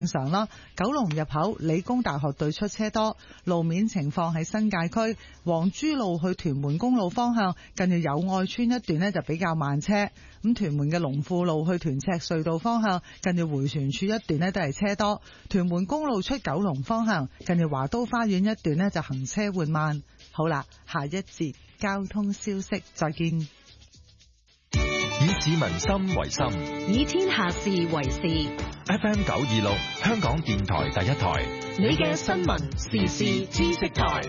正常啦。九龍入口理工大學對出車多，路面情況喺新界區黃珠路去屯門公路方向，近住友愛村一段呢就比較慢車。咁屯門嘅龍富路去屯赤隧道方向，近住迴旋處一段呢都係車多。屯門公路出九龍方向，近住華都花園一段呢就行車緩慢。好啦，下一節交通消息再見。 以市民心為心， 以天下事為事。 FM 926，香港電台第一台， 你嘅新聞時事知識台。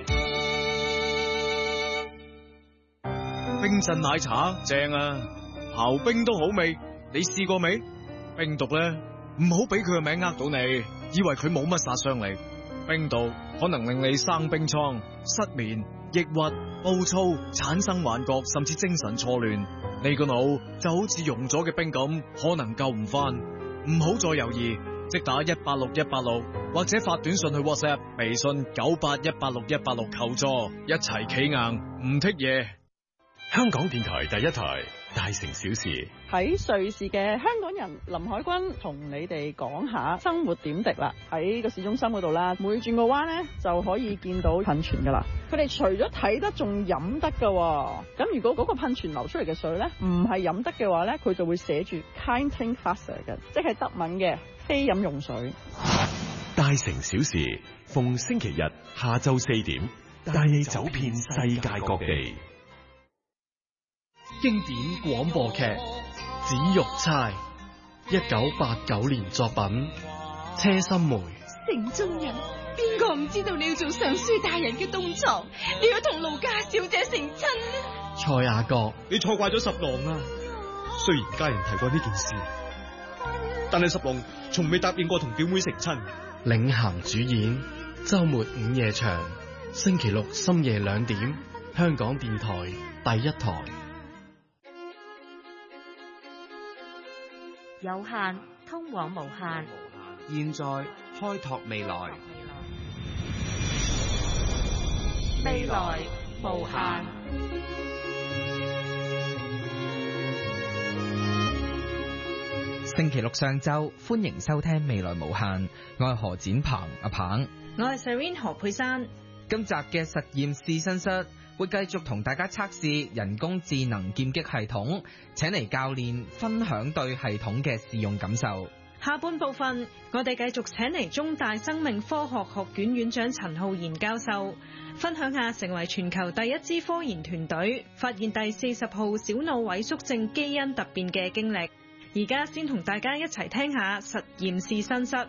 冰鎮奶茶正啊，刨冰都好味，你試過未？冰毒咧，唔好俾佢個名呃到你，以為佢冇乜殺傷力。冰毒可能令你生冰瘡、失眠、抑鬱、暴躁、產生幻覺，甚至精神錯亂。你個腦就好似溶咗嘅冰咁，可能救唔翻。唔好再猶豫，即打186186，或者發短信去 WhatsApp、微信98186-186求助，一齊企硬，唔剔嘢。 香港電台第一台，大城小事。 喺瑞士嘅香港人林海軍同你哋講下生活點滴啦。喺個市中心嗰度啦，每轉個彎呢就可以見到噴泉噶啦。佢哋除咗睇得仲飲得噶，咁如果嗰個噴泉流出嚟嘅水呢唔係飲得嘅話呢，佢就會寫住 Kein Trinkwasser 嘅，即係德文嘅非飲用水。 大城小事，逢星期日下晝4點，帶你走遍世界各地。 經典廣播劇《紫玉釵》，1989年作品，車心梅。 城中人，邊個唔知道你要做尚書大人嘅東床，你要同盧家小姐成親呢？ 蔡雅閣， 你錯怪咗十郎啊！雖然家人提過呢件事，但係十郎從未答應過同表妹成親。 領銜主演，周末午夜場，星期六深夜2點，香港電台第一台。 有限通往無限， 現在開拓未來， 未來無限。 星期六上晝，歡迎收聽未來無限，我係何展鵬阿鵬， 我係 Serene 何佩珊。 今集嘅實驗試身室會繼續同大家測試人工智能劍擊系統，請嚟教練分享對系統嘅試用感受。 下半部分，我哋繼續請嚟中大生命科學學院院長陳浩然教授，分享下成為全球第一支科研團隊發現第40號小腦萎縮症基因突變嘅經歷。而家先同大家一齊聽下實驗試身室。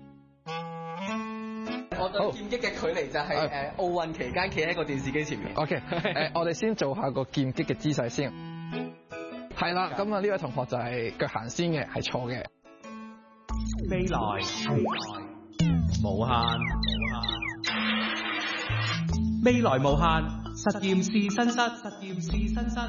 我對劍擊嘅距離就係奧運期間企喺個電視機前面。 OK， 我哋先做下個劍擊嘅姿勢先。係啦，咁啊呢位同學就係腳行先嘅，係錯嘅。 未來無限，未來無限，實驗試身室，實驗試身室。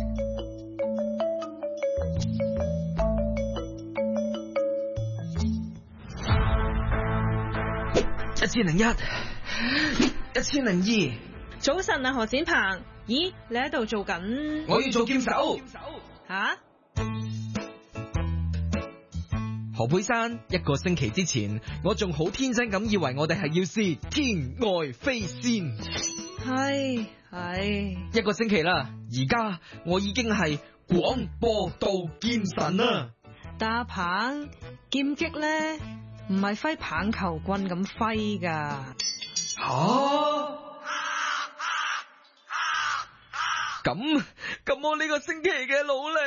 1001 1002。 早晨啊，何展鵬，咦，你喺度做緊？ 我要做劍手。 吓？ 何佩珊，一個星期之前，我仲好天真咁以為我哋係要試天外飛仙。 係。 一個星期啦，而家我已經係廣播道劍神啦。 打棒劍擊咧，唔係揮棒球棍咁揮噶。 咁我呢個星期嘅努力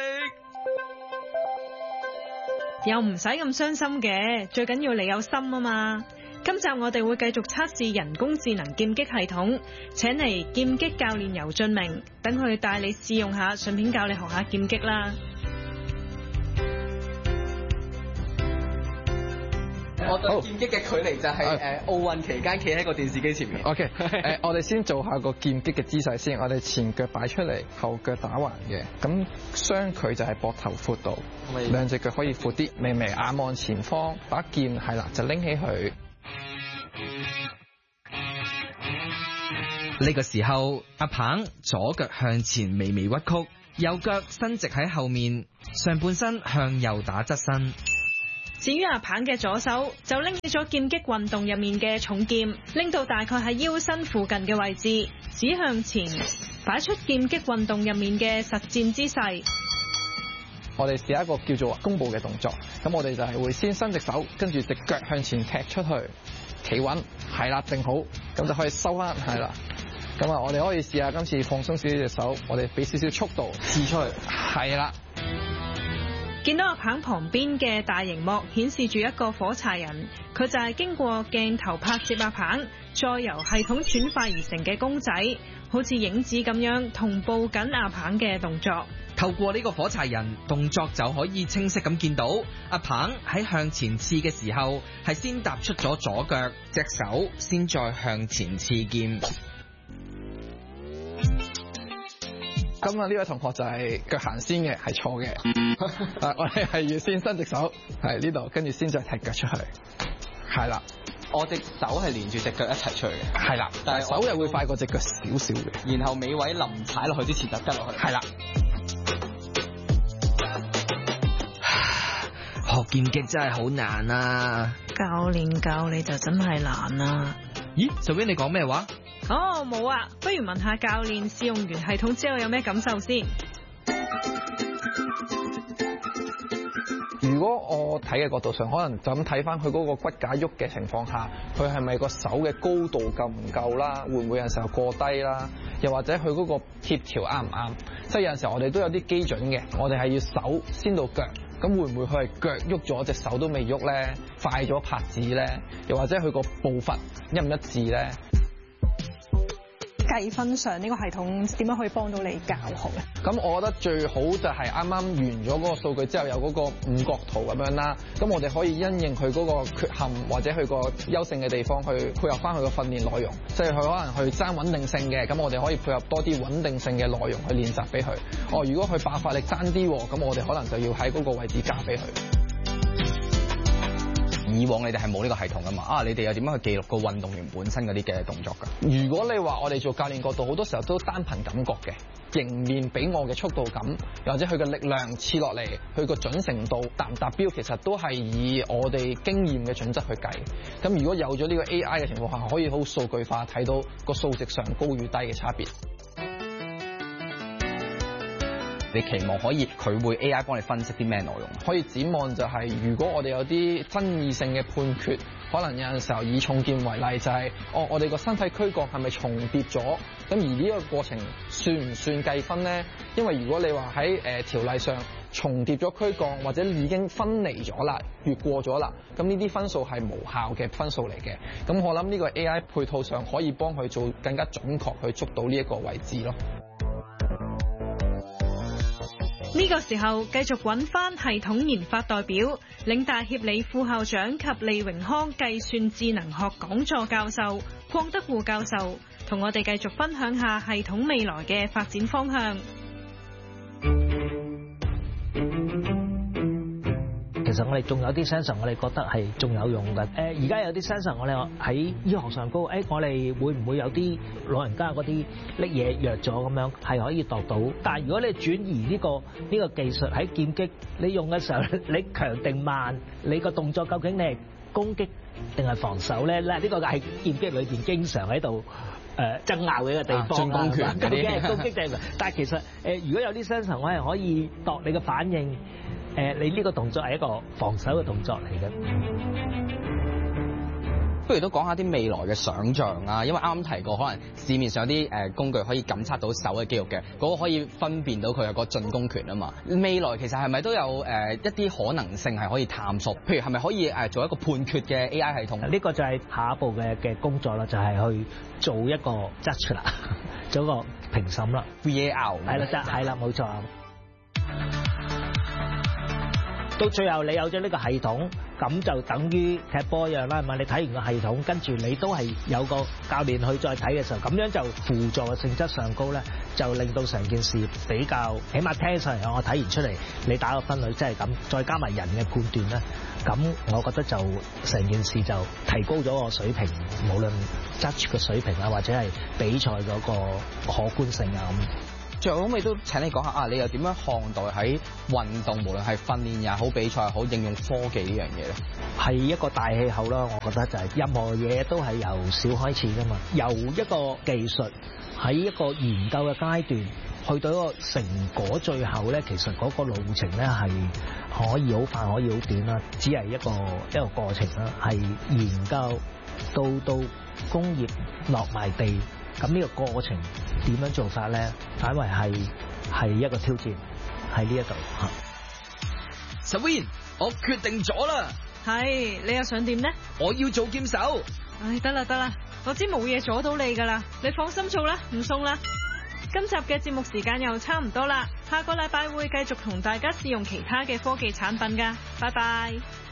又唔使咁傷心嘅，最緊要你有心啊嘛。今集我哋會繼續測試人工智能劍擊系統，請嚟劍擊教練游俊明，等佢帶你試用下，順便教你學下劍擊啦。 我對劍擊嘅距離就係奧運期間企喺個電視機前面。 OK， 我哋先做下個劍擊嘅姿勢先。我哋前腳擺出嚟，後腳打橫嘅。咁相距就係膊頭闊度，兩隻腳可以闊啲，微微眼望前方，把劍係啦，就拎起佢。 呢個時候，阿鵬左腳向前微微屈曲，右腳伸直喺後面，上半身向右打側身。 至於阿棒嘅左手就拎起咗劍擊運動入面嘅重劍，拎到大概喺腰身附近嘅位置，指向前，擺出劍擊運動入面嘅實戰姿勢。 我哋試一個叫做弓步嘅動作，咁我哋就係會先伸隻手，跟住隻腳向前踢出去，企穩，係啦，定好，咁就可以收翻，係啦。咁啊，我哋可以試下今次放鬆少少隻手，我哋俾少少速度試出去，係啦。 見到阿棒旁邊嘅大熒幕顯示住一個火柴人，佢就係經過鏡頭拍攝阿棒，再由系統轉化而成嘅公仔，好似影子咁樣同步緊阿棒嘅動作。 透過呢個火柴人動作就可以清晰咁見到阿棒喺向前刺嘅時候係先踏出咗左腳，隻手先再向前刺劍。 今日呢位同學就係腳行先嘅，係錯嘅。我哋係要先伸隻手，係呢度，跟住先再踢腳出去，係啦。 我隻手係連住隻腳一齊出去嘅， 係啦，但係手又會快過隻腳少少嘅。 然後尾位臨踩落去之前就拮落去， 係啦。 學劍擊真係好難啊！ 教練教你就真係難啊！ 咦，小編你講咩話？ 哦，冇啊，不如問下教練試用完系統之後有咩感受先。 如果我睇嘅角度上，可能就咁睇翻佢嗰個骨架喐嘅情況下，佢係咪個手嘅高度夠唔夠啦？會唔會有陣時候過低啦？又或者佢嗰個協調啱唔啱？即係有陣時候我哋都有啲基準嘅，我哋係要手先到腳，咁會唔會佢係腳喐咗，隻手都未喐咧？快咗拍子咧？又或者佢個步伐一唔一致咧？ 計分上呢個系統點樣可以幫到你教學咧？ 咁我覺得最好就係啱啱完咗嗰個數據之後有嗰個五角圖咁樣啦。咁我哋可以因應佢嗰個缺陷或者佢個優勝嘅地方去配合翻佢個訓練內容。即係佢可能去爭穩定性嘅，咁我哋可以配合多啲穩定性嘅內容去練習俾佢。如果佢爆發力爭啲，咁我哋可能就要喺嗰個位置加俾佢。 以往你哋係冇呢個系統噶嘛？你哋又點樣去記錄個運動員本身嗰啲嘅動作㗎？ 如果你話我哋做教練角度，好多時候都單憑感覺嘅，迎面俾我嘅速度感，又或者佢嘅力量刺落嚟，佢個準程度達唔達標，其實都係以我哋經驗嘅準則去計。咁如果有咗呢個 AI 嘅情況下，可以好數據化睇到個數值上高與低嘅差別。 你期望可以佢會 AI 幫你分析啲咩內容？ 可以展望就係，如果我哋有啲爭議性嘅判決，可能有陣時候以重劍為例，就係我哋個身體軀幹係咪重疊咗？咁而呢個過程算唔算計分咧？因為如果你話喺條例上重疊咗軀幹或者已經分離咗啦、越過咗啦，咁呢啲分數係無效嘅分數嚟嘅。咁我諗呢個 AI 配套上可以幫佢做更加準確去捉到呢一個位置咯。 呢個時候繼續揾翻系統研發代表、嶺大協理副校長及利榮康計算智能學講座教授鄺德護教授，同我哋繼續分享下系統未來嘅發展方向。 其實我哋仲有啲 sensor， 我哋覺得係仲有用嘅。而家有啲 sensor， 我哋喺醫學上高，我哋會唔會有啲老人家嗰啲拎嘢弱咗咁樣，係可以度到？但係如果你轉移呢個技術喺劍擊，你用嘅時候，你強定慢，你個動作究竟你係攻擊定係防守咧？呢個係劍擊裏邊經常喺度爭拗嘅一個地方。進攻權嗰啲攻擊定，但係其實如果有啲 sensor， 我係可以度你嘅反應。你呢個動作係一個防守嘅動作嚟嘅。 不如都講下啲未來嘅想像啊，因為啱啱提過，可能市面上有啲工具可以感測到手嘅肌肉嘅，嗰個可以分辨到佢有個進攻權啊嘛。未來其實係咪都有一啲可能性係可以探索？譬如係咪可以做一個判決嘅 AI 系統？ 呢個就係下一步嘅工作啦，就係去做一個 judge 啦，做一個評審啦。 VAR 係啦，冇錯。到最後你有咗呢個系統，咁就等於踢波一樣啦，係咪？你睇完個系統，跟住你都係有個教練去再睇嘅時候，咁樣就輔助嘅性質上高咧，就令到成件事比較，起碼聽上嚟我睇完出嚟，你打個分類即係咁，再加埋人嘅判斷咧，咁我覺得就成件事就提高咗個水平，無論質嘅水平啊，或者係比賽嗰個可觀性啊咁。 最後可唔可以都請你講下你又點樣看待喺運動，無論係訓練也好、比賽也好，應用科技呢樣嘢咧？ 係一個大氣候啦，我覺得就係任何嘢都係由小開始噶嘛，由一個技術喺一個研究嘅階段，去到一個成果，最後咧其實嗰個路程咧係可以好快，可以好短啦，只係一個過程啦，係研究到工業落埋地。咁呢個過程點樣做法咧？反為係一個挑戰喺呢一度嚇。 Sawin， 我決定咗啦。 係，你又想點呢？ 我要做劍手。 唉，得啦，我知冇嘢阻到你噶啦，你放心做啦，唔送啦。今集嘅節目時間又差唔多啦，下個禮拜會繼續同大家試用其他嘅科技產品噶，拜拜。